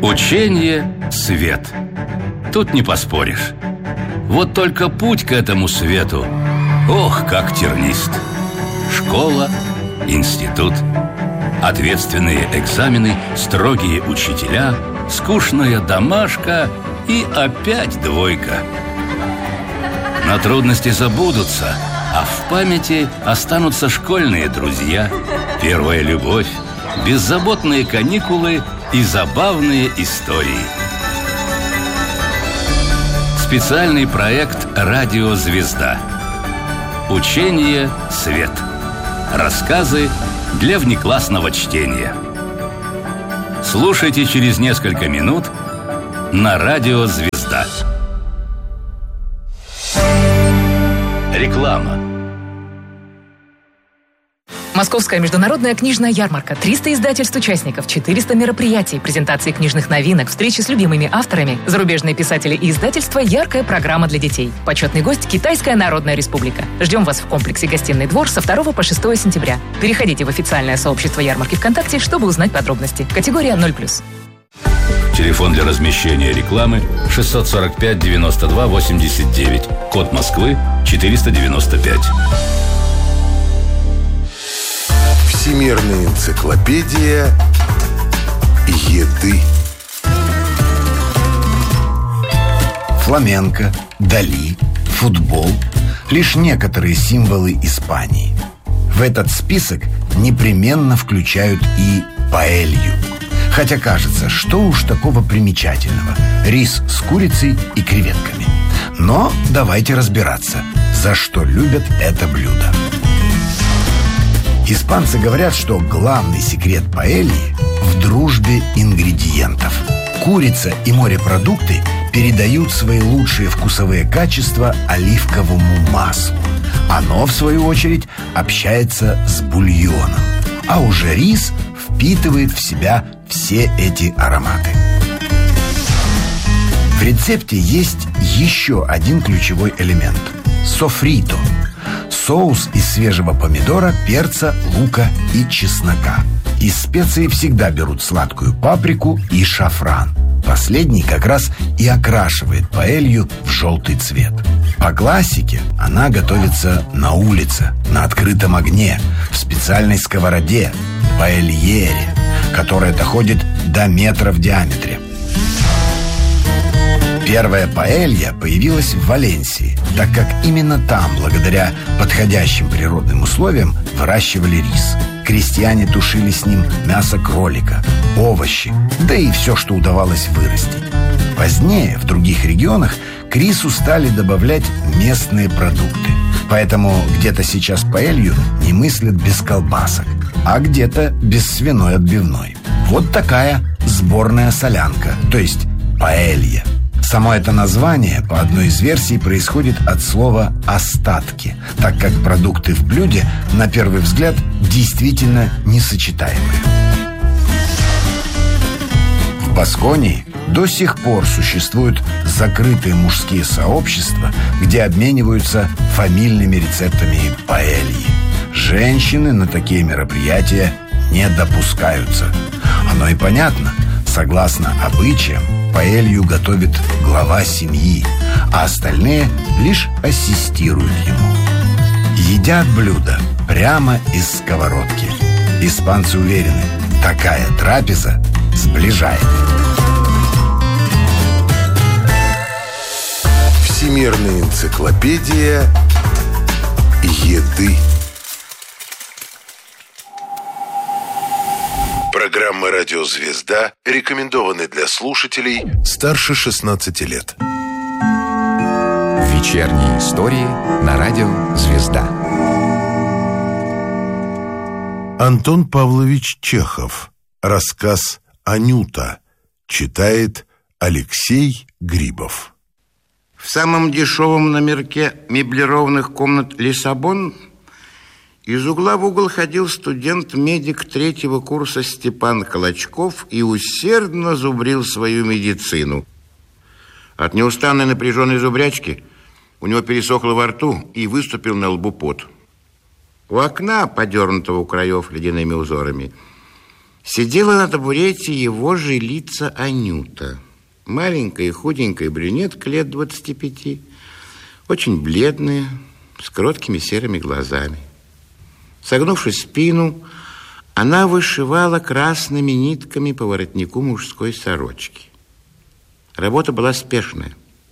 Учение – свет. Тут не поспоришь. Вот только путь к этому свету, ох, как тернист. Школа, институт, ответственные экзамены, строгие учителя, скучная домашка и опять двойка. Но трудности забудутся, а в памяти останутся школьные друзья, первая любовь, беззаботные каникулы и забавные истории. Специальный проект «Радио Звезда». Учение «Свет». Рассказы для внеклассного чтения. Слушайте через несколько минут на «Радио Звезда». Реклама. Московская международная книжная ярмарка. 300 издательств участников, 400 мероприятий, презентации книжных новинок, встречи с любимыми авторами, зарубежные писатели и издательства, яркая программа для детей. Почетный гость – Китайская Народная Республика. Ждем вас в комплексе «Гостиный двор» со 2 по 6 сентября. Переходите в официальное сообщество ярмарки ВКонтакте, чтобы узнать подробности. Категория 0+. Телефон для размещения рекламы 645 92 89. Код Москвы 495. Всемирная энциклопедия еды. Фламенко, Дали, футбол – лишь некоторые символы Испании. В этот список непременно включают и паэлью. Хотя кажется, что уж такого примечательного – рис с курицей и креветками. Но давайте разбираться, за что любят это блюдо. Испанцы говорят, что главный секрет паэльи в дружбе ингредиентов. Курица и морепродукты передают свои лучшие вкусовые качества оливковому маслу. Оно, в свою очередь, общается с бульоном. А уже рис впитывает в себя все эти ароматы. В рецепте есть еще один ключевой элемент – софрито. Соус из свежего помидора, перца, лука и чеснока. Из специй всегда берут сладкую паприку и шафран. Последний как раз и окрашивает паэлью в желтый цвет. По классике она готовится на улице, на открытом огне, в специальной сковороде – паэльере, которая доходит до метра в диаметре. Первая паэлья появилась в Валенсии, так как именно там, благодаря подходящим природным условиям, выращивали рис. Крестьяне тушили с ним мясо кролика, овощи, да и все, что удавалось вырастить. Позднее в других регионах к рису стали добавлять местные продукты. Поэтому где-то сейчас паэлью не мыслят без колбасок, а где-то без свиной отбивной. Вот такая сборная солянка, то есть паэлья. Само это название, по одной из версий, происходит от слова «остатки», так как продукты в блюде, на первый взгляд, действительно несочетаемые. В Басконии до сих пор существуют закрытые мужские сообщества, где обмениваются фамильными рецептами паэльи. Женщины на такие мероприятия не допускаются. Оно и понятно. Согласно обычаям, паэлью готовит глава семьи, а остальные лишь ассистируют ему. Едят блюдо прямо из сковородки. Испанцы уверены, такая трапеза сближает. Всемирная энциклопедия еды. Программа «Радио Звезда» рекомендованы для слушателей старше 16 лет. Вечерние истории на радио «Звезда». Антон Павлович Чехов. Рассказ «Анюта». Читает Алексей Грибов. В самом дешевом номерке меблированных комнат «Лиссабон» из угла в угол ходил студент-медик 3-го курса Степан Колочков и усердно зубрил свою медицину. От неустанной напряженной зубрячки у него пересохло во рту и выступил на лбу пот. У окна, подернутого у краев ледяными узорами, Сидела на табурете его жилица Анюта. Маленькая худенькая брюнетка лет 25, очень бледная, с кроткими серыми глазами. Согнувшись в спину, она вышивала красными нитками по воротнику мужской сорочки. Работа была спешная.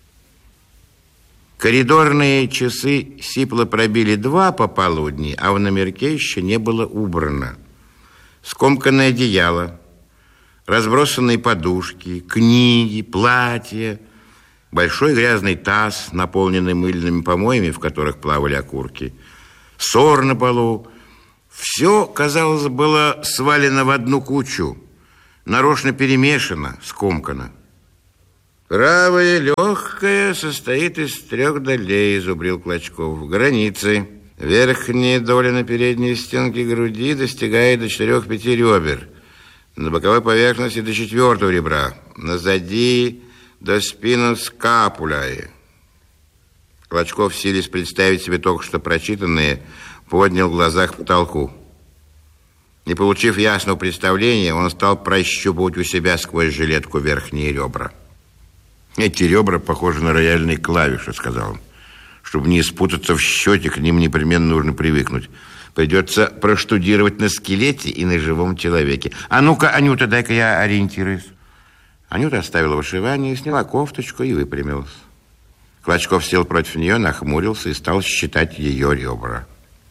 Коридорные часы сипло пробили 2 пополудни, а в номерке еще не было убрано. Скомканное одеяло, разбросанные подушки, книги, платья, большой грязный таз, наполненный мыльными помоями, в которых плавали окурки, ссор на полу. Все, казалось, было свалено в одну кучу, нарочно перемешано, скомкано. Правое легкое состоит из 3 долей, зубрил Клочков. Границы. Верхняя доля на передней стенке груди достигает до 4-5 ребер. На боковой поверхности до 4-го ребра. Назади до спина скапуляи. Клочков, силясь представить себе только что прочитанное, поднял глаза к потолку. Не получив ясного представления, он стал прощупывать у себя сквозь жилетку верхние ребра. «Эти ребра похожи на рояльные клавиши», — сказал он. «Чтобы не спутаться в счете, к ним непременно нужно привыкнуть. Придется проштудировать на скелете и на живом человеке. А ну-ка, Анюта, дай-ка я ориентируюсь». Анюта оставила вышивание, сняла кофточку и выпрямилась. Клочков сел против нее, нахмурился и стал считать ее ребра.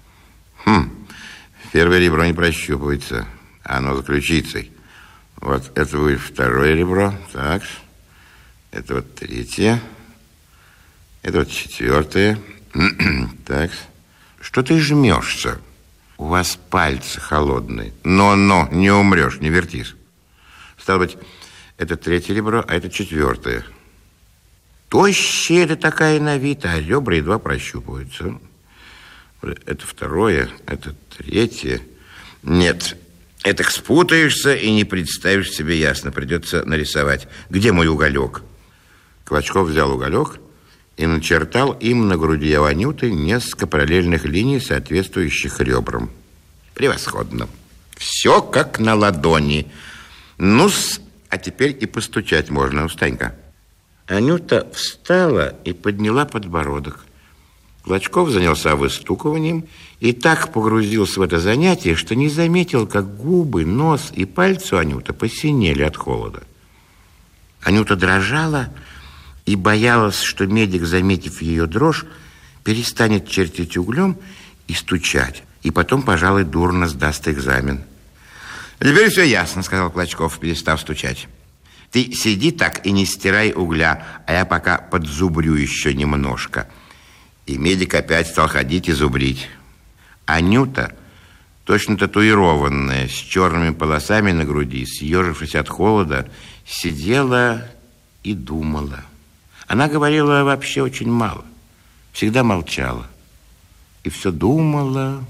Первое ребро не прощупывается, оно за ключицей. Вот это будет 2-е ребро, так. Это вот 3-е. Это вот 4-е. Так. Что ты жмешься? У вас пальцы холодные. Но, не умрешь, не вертись. Стало быть, это 3-е ребро, а это 4-е. Тощая это такая на вид, а ребра едва прощупываются. Это 2-е, это 3-е. Нет, это спутаешься и не представишь себе ясно. Придется нарисовать. Где мой уголек? Клочков взял уголек и начертал им на груди Анюты несколько параллельных линий, соответствующих ребрам. Превосходно. Все как на ладони. Ну-с, а теперь и постучать можно. Встань-ка. Анюта встала и подняла подбородок. Клочков занялся выстукиванием и так погрузился в это занятие, что не заметил, как губы, нос и пальцы Анюты посинели от холода. Анюта дрожала и боялась, что медик, заметив ее дрожь, перестанет чертить углем и стучать, и потом, пожалуй, дурно сдаст экзамен. «Теперь все ясно», — сказал Клочков, перестав стучать. «Ты сиди так и не стирай угля, а я пока подзубрю еще немножко». И медик опять стал ходить и зубрить. Анюта, точно татуированная, с черными полосами на груди, съежившись от холода, сидела и думала. Она говорила вообще очень мало, всегда молчала. И все думала.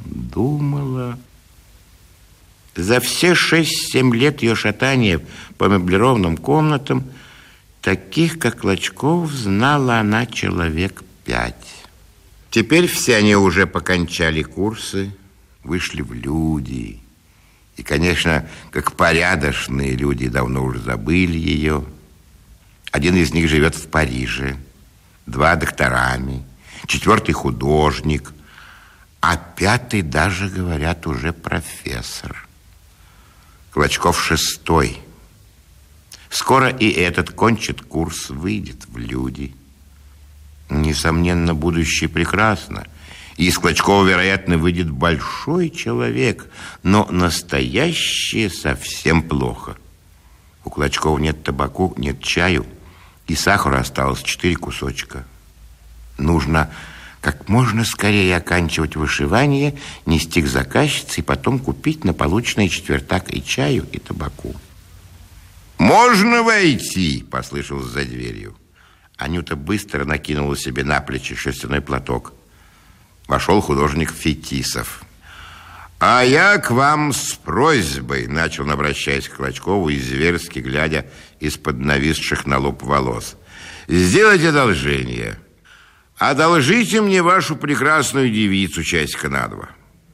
За все 6-7 лет ее шатания по меблированным комнатам таких, как Клочков, знала она человек 5. Теперь все они уже покончали курсы, вышли в люди. И, конечно, как порядочные люди, давно уже забыли ее. Один из них живет в Париже, 2 докторами, 4-й художник, а 5-й даже, говорят, уже профессор. Клочков 6-й. Скоро и этот кончит курс, выйдет в люди. Несомненно, будущее прекрасно. И из Клочкова, вероятно, выйдет большой человек. Но настоящее совсем плохо. У Клочкова нет табаку, нет чаю. И сахара осталось 4 кусочка. Нужно как можно скорее оканчивать вышивание, нести к заказчице и потом купить на полученный четвертак и чаю, и табаку. «Можно войти?» – послышалось за дверью. Анюта быстро накинула себе на плечи шерстяной платок. Вошел художник Фетисов. «А я к вам с просьбой», — начал он, обращаясь к Клочкову и зверски глядя из-под нависших на лоб волос. «Сделайте одолжение. Одолжите мне вашу прекрасную девицу часика на 2.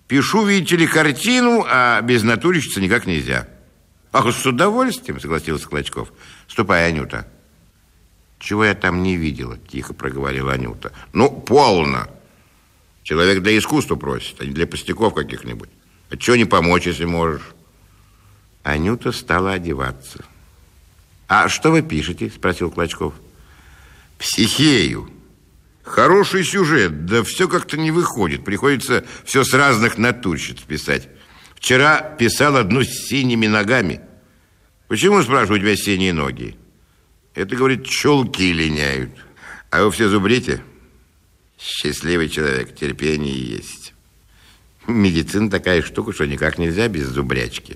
Пишу, видите ли, картину, а без натурщицы никак нельзя. Ах, с удовольствием, согласился Клочков. Ступай, Анюта. Чего я там не видела, тихо проговорила Анюта. Ну, полно. Человек для искусства просит, а не для пустяков каких-нибудь. А чего не помочь, если можешь? Анюта стала одеваться. А что вы пишете? Спросил Клочков. Психею. Хороший сюжет, да все как-то не выходит. Приходится все с разных натурщиц писать. Вчера писал одну с синими ногами. Почему, спрашиваю, у тебя синие ноги? Это, говорит, чулки линяют. А вы все зубрите? Счастливый человек, терпение есть. Медицина такая штука, что никак нельзя без зубрячки.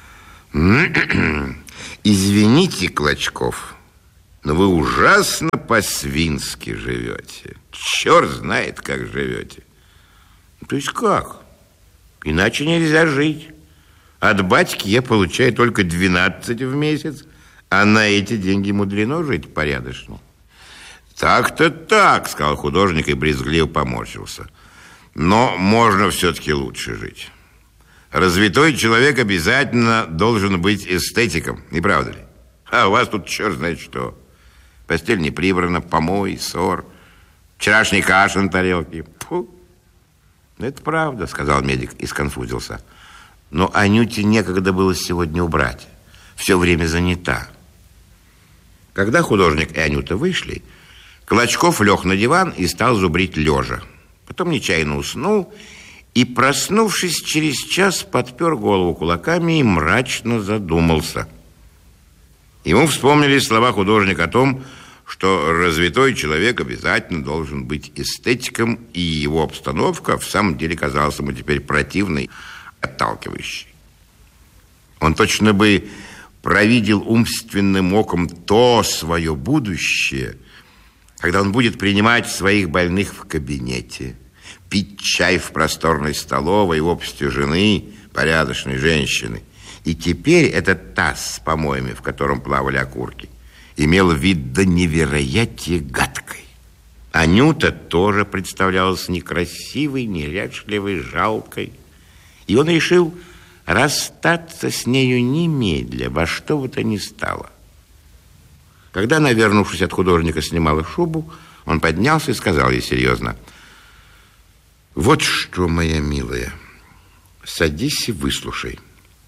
Извините, Клочков, но вы ужасно по-свински живете. Черт знает, как живете. То есть как? Иначе нельзя жить. От батьки я получаю только 12 в месяц, а на эти деньги мудрено жить порядочно. Так-то так, сказал художник и брезгливо поморщился. Но можно все-таки лучше жить. Развитой человек обязательно должен быть эстетиком, не правда ли? А у вас тут черт знает что. Постель не прибрана, помой, ссор, вчерашний каша на тарелке. Фу. Это правда, сказал медик и сконфузился. Но Анюте некогда было сегодня убрать. Все время занята. Когда художник и Анюта вышли, Клочков лег на диван и стал зубрить лежа. Потом нечаянно уснул и, проснувшись через час, подпер голову кулаками и мрачно задумался. Ему вспомнились слова художника о том, что развитой человек обязательно должен быть эстетиком, и его обстановка в самом деле казалась ему теперь противной, отталкивающей. Он точно бы провидел умственным оком то свое будущее, когда он будет принимать своих больных в кабинете, пить чай в просторной столовой в обществе жены, порядочной женщины. И теперь этот таз с помоями, в котором плавали окурки, имел вид до невероятия гадкой. Анюта тоже представлялась некрасивой, неряшливой, жалкой. И он решил расстаться с нею немедля, во что бы то ни стало. Когда она, вернувшись от художника, снимала шубу, он поднялся и сказал ей серьезно: «Вот что, моя милая, садись и выслушай.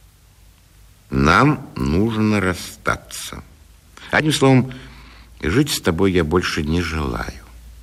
Нам нужно расстаться. Одним словом, жить с тобой я больше не желаю».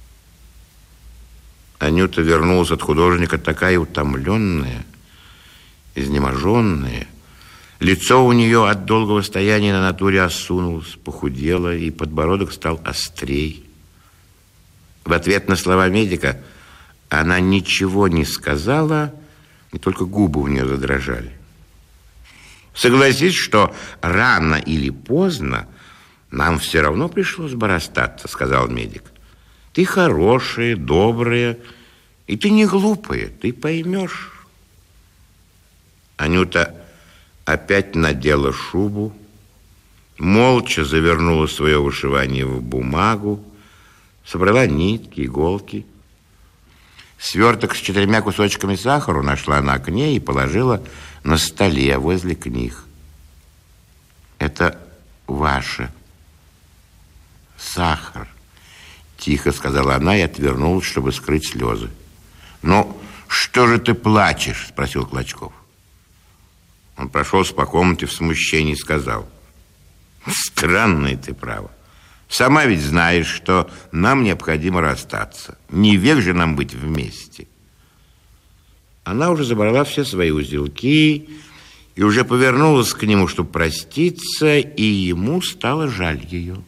Анюта вернулась от художника такая утомленная, изнеможенная. Лицо у нее от долгого стояния на натуре осунулось, похудело, и подбородок стал острей. В ответ на слова медика она ничего не сказала, и только губы у нее задрожали. Согласись, что рано или поздно нам все равно пришлось бы расстаться, сказал медик. Ты хорошая, добрая, и ты не глупая, ты поймешь. Анюта опять надела шубу, молча завернула свое вышивание в бумагу, собрала нитки, иголки. Сверток с 4 кусочками сахара нашла на окне и положила на столе возле книг. Это ваше. Сахар, тихо сказала она и отвернулась, чтобы скрыть слезы. Ну, что же ты плачешь? Спросил Клочков. Он прошелся по комнате в смущении и сказал: странная ты, право. Сама ведь знаешь, что нам необходимо расстаться. Не век же нам быть вместе. Она уже забрала все свои узелки и уже повернулась к нему, чтобы проститься, и ему стало жаль ее.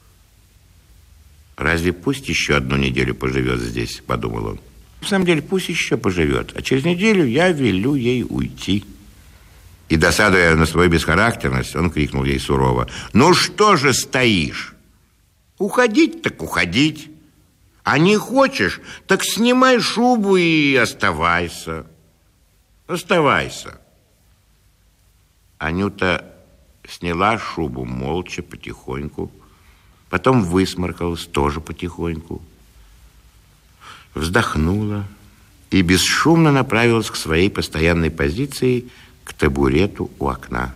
Разве пусть еще одну неделю поживет здесь, подумал он. В самом деле, пусть еще поживет, а через неделю я велю ей уйти. И, досадуя на свою бесхарактерность, он крикнул ей сурово: ну что же стоишь? Уходить так уходить. А не хочешь, так снимай шубу и оставайся. Оставайся. Анюта сняла шубу молча, потихоньку. Потом высморкалась тоже потихоньку. Вздохнула и бесшумно направилась к своей постоянной позиции, к табурету у окна.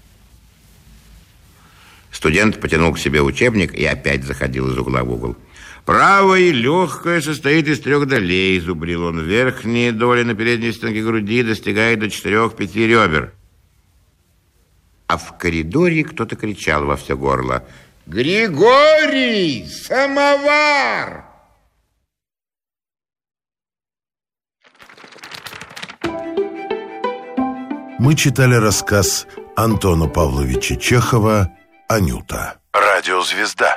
Студент потянул к себе учебник и опять заходил из угла в угол. «Правое легкое состоит из 3 долей», — зубрил он. «Верхняя доля на передней стенке груди достигает до 4-5 ребер». А в коридоре кто-то кричал во все горло: «Григорий, самовар!» Мы читали рассказ Антона Павловича Чехова «Анюта». Радиозвезда.